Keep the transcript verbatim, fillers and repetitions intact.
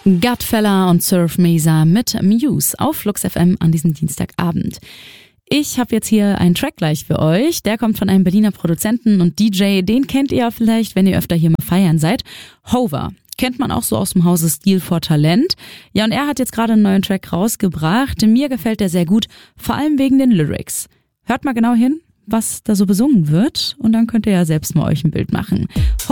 Godfella und Surf Mesa mit Muse auf Flux F M an diesem Dienstagabend. Ich habe jetzt hier einen Track gleich für euch. Der kommt von einem Berliner Produzenten und D J. Den kennt ihr ja vielleicht, wenn ihr öfter hier mal feiern seid. Hover. Kennt man auch so aus dem Hause Stil for Talent. Ja, und er hat jetzt gerade einen neuen Track rausgebracht. Mir gefällt der sehr gut, vor allem wegen den Lyrics. Hört mal genau hin, was da so besungen wird, und dann könnt ihr ja selbst mal euch ein Bild machen.